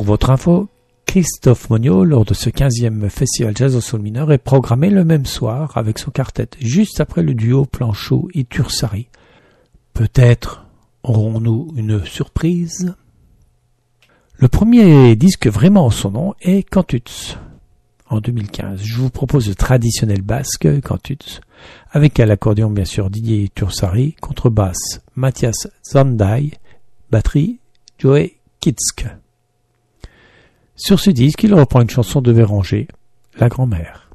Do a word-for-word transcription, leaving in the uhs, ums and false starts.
votre info, Christophe Monio, lors de ce quinzième Festival Jazz au Sol mineur, est programmé le même soir avec son quartet, juste après le duo Planchot et Tursari. Peut-être aurons-nous une surprise? Le premier disque vraiment en son nom est Cantuts, en deux mille quinze. Je vous propose le traditionnel basque Cantuts, avec à l'accordéon bien sûr Didier Tursari, contrebasse Mathias Zandai, batterie Joey Kitsk. Sur ce disque, il reprend une chanson de Béranger, La grand-mère.